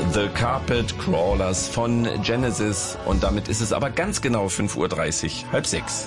The Carpet Crawlers von Genesis. Und damit ist es aber ganz genau 5:30 Uhr, 5:30.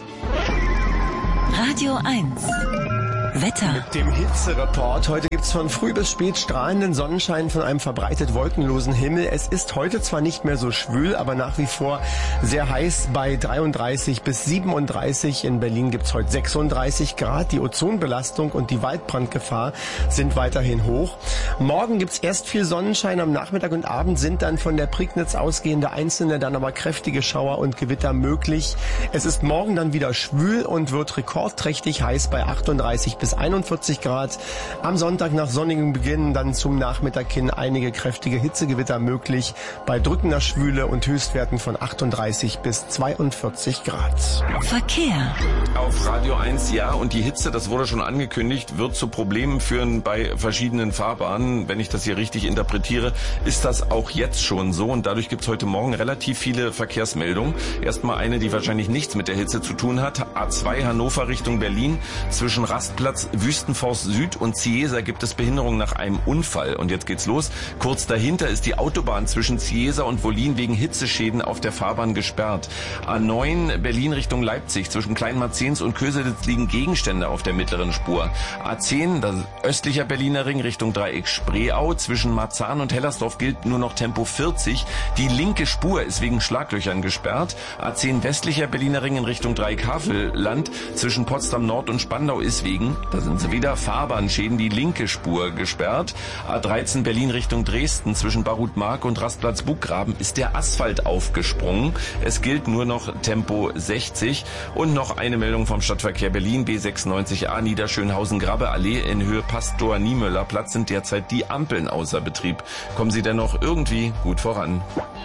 Radio 1. Wetter. Mit dem Hitzereport. Heute gibt's von früh bis spät strahlenden Sonnenschein von einem verbreitet wolkenlosen Himmel. Es ist heute zwar nicht mehr so schwül, aber nach wie vor sehr heiß bei 33 bis 37. In Berlin gibt's heute 36 Grad. Die Ozonbelastung und die Waldbrandgefahr sind weiterhin hoch. Morgen gibt's erst viel Sonnenschein. Am Nachmittag und Abend sind dann von der Prignitz ausgehende einzelne, dann aber kräftige Schauer und Gewitter möglich. Es ist morgen dann wieder schwül und wird rekordträchtig heiß bei 38 bis 41 Grad. Am Sonntag nach sonnigem Beginn dann zum Nachmittag hin einige kräftige Hitzegewitter möglich bei drückender Schwüle und Höchstwerten von 38 bis 42 Grad. Verkehr. Auf Radio 1, ja, und die Hitze, das wurde schon angekündigt, wird zu Problemen führen bei verschiedenen Fahrbahnen. Wenn ich das hier richtig interpretiere, ist das auch jetzt schon so. Und dadurch gibt es heute Morgen relativ viele Verkehrsmeldungen. Erstmal eine, die wahrscheinlich nichts mit der Hitze zu tun hat. A2 Hannover Richtung Berlin. Zwischen Rastplatz Wüstenforst Süd und Ciesa gibt es Behinderungen nach einem Unfall. Und jetzt geht's los. Kurz dahinter ist die Autobahn zwischen Ciesa und Wollin wegen Hitzeschäden auf der Fahrbahn gesperrt. A9 Berlin Richtung Leipzig. Zwischen Kleinmarzens und Köselitz liegen Gegenstände auf der mittleren Spur. A10, das östlicher Berliner Ring Richtung Dreieck Spreeau. Zwischen Marzahn und Hellersdorf gilt nur noch Tempo 40. Die linke Spur ist wegen Schlaglöchern gesperrt. A10 westlicher Berliner Ring in Richtung Dreieck Havelland. Zwischen Potsdam Nord und Spandau ist wegen, da sind sie wieder, Fahrbahnschäden, die linke Spur gesperrt. A13 Berlin Richtung Dresden. Zwischen Barut-Mark und Rastplatz Buchgraben ist der Asphalt aufgesprungen. Es gilt nur noch Tempo 60. Und noch eine Meldung vom Stadtverkehr Berlin. B96A Niederschönhausen-Grabbe-Allee in Höhe Pastor-Niemöller-Platz sind derzeit die Ampeln außer Betrieb. Kommen Sie dennoch irgendwie gut voran.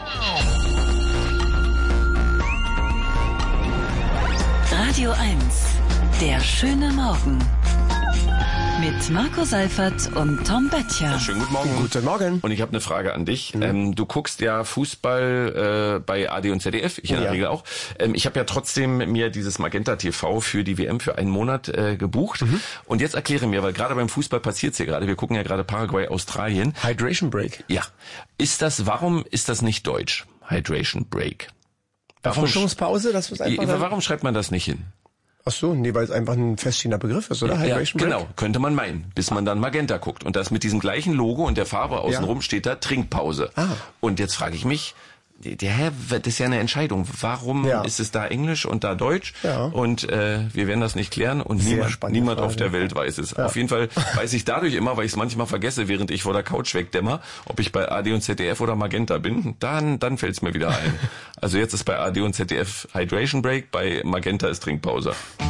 Radio 1. Der schöne Morgen. Mit Marco Seifert und Tom Böttcher. Schönen guten Morgen. Guten Morgen. Und ich habe eine Frage an dich. Du guckst ja Fußball bei AD und ZDF, ich in der Regel auch. Ich habe ja trotzdem mir dieses Magenta TV für die WM für einen Monat gebucht. Und jetzt erkläre mir, weil gerade beim Fußball passiert's hier gerade, wir gucken ja gerade Paraguay, Australien. Hydration Break. Ja. Warum ist das nicht deutsch? Hydration Break. Erfrischungspause, das ist einfach... Warum schreibt man das nicht hin? Ach so, nee, weil es einfach ein feststehender Begriff ist, oder? Hydration Break? Genau, könnte man meinen, bis man dann Magenta guckt. Und das mit diesem gleichen Logo und der Farbe außenrum steht da Trinkpause. Und jetzt frage ich mich, das ist ja eine Entscheidung. Warum ist es da Englisch und da Deutsch? Ja. Und wir werden das nicht klären und niemand auf der Welt weiß es. Ja. Auf jeden Fall weiß ich dadurch immer, weil ich es manchmal vergesse, während ich vor der Couch wegdämmer, ob ich bei AD und ZDF oder Magenta bin, dann fällt es mir wieder ein. Also jetzt ist bei AD und ZDF Hydration Break, bei Magenta ist Trinkpause.